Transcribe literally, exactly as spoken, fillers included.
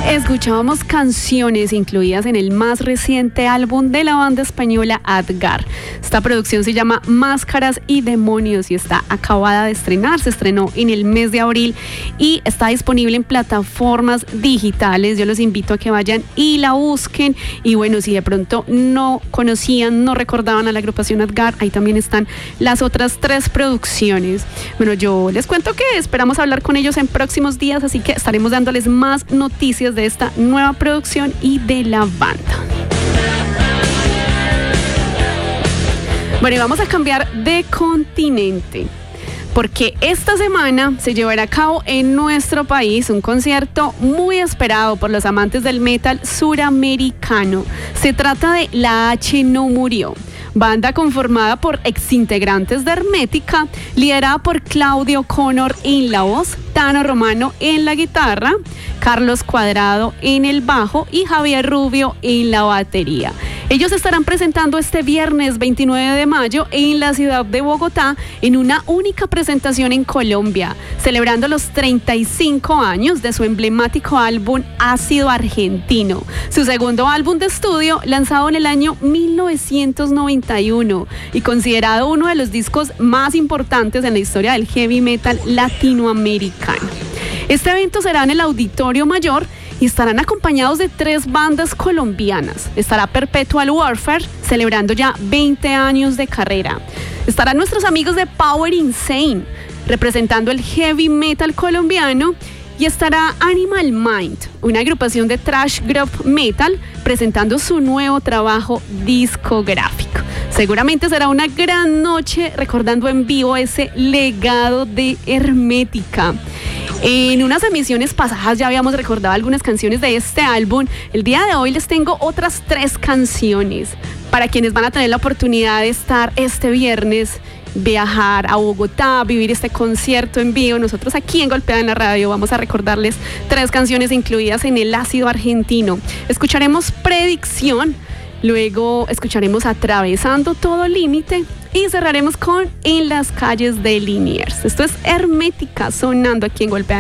Escuchábamos canciones incluidas en el más reciente álbum de la banda española Adgar. Esta producción se llama Máscaras y Demonios y está acabada de estrenar. Se estrenó en el mes de abril y está disponible en plataformas digitales. Yo los invito a que vayan y la busquen. Y bueno, si de pronto no conocían, no recordaban a la agrupación Adgar, ahí también están las otras tres producciones. Bueno, yo les cuento que esperamos hablar con ellos en próximos días, así que estaremos dándoles más noticias de esta nueva producción y de la banda. Bueno, y vamos a cambiar de continente, porque esta semana se llevará a cabo en nuestro país un concierto muy esperado por los amantes del metal suramericano. Se trata de La H No Murió, banda conformada por exintegrantes de Hermética, liderada por Claudio Connor en la voz, Tano Romano en la guitarra, Carlos Cuadrado en el bajo y Javier Rubio en la batería. Ellos estarán presentando este viernes veintinueve de mayo en la ciudad de Bogotá en una única presentación en Colombia, celebrando los treinta y cinco años de su emblemático álbum Ácido Argentino, su segundo álbum de estudio lanzado en el año mil novecientos noventa y uno y considerado uno de los discos más importantes en la historia del heavy metal latinoamericano. Este evento será en el Auditorio Mayor y estarán acompañados de tres bandas colombianas. Estará Perpetual Warfare, celebrando ya veinte años de carrera. Estarán nuestros amigos de Power Insane, representando el heavy metal colombiano. Y estará Animal Mind, una agrupación de thrash group metal, presentando su nuevo trabajo discográfico. Seguramente será una gran noche recordando en vivo ese legado de Hermética. En unas emisiones pasadas ya habíamos recordado algunas canciones de este álbum. El día de hoy les tengo otras tres canciones para quienes van a tener la oportunidad de estar este viernes, viajar a Bogotá, vivir este concierto en vivo. Nosotros aquí en Golpeada en la Radio vamos a recordarles tres canciones incluidas en el Ácido Argentino. Escucharemos Predicción, luego escucharemos Atravesando Todo Límite y cerraremos con En las Calles de Liniers. Esto es Hermética sonando aquí en Golpeada.